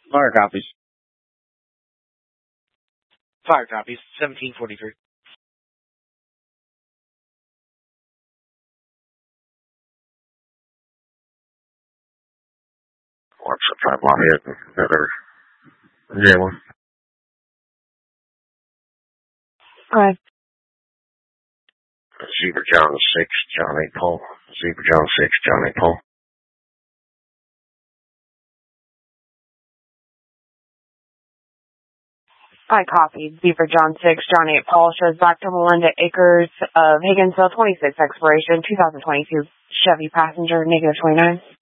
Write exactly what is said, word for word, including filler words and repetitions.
Fire copies. Fire copies, seventeen forty-three. Watch the five mile hit and another jailer. Alright. Zebra John six, John eight Paul. Zebra John six, John eight Paul. I copied. Zebra John six, John eight Paul shows back to Melinda Acres of Higginsville, twenty-six expiration, two thousand twenty-two Chevy passenger, negative twenty-nine.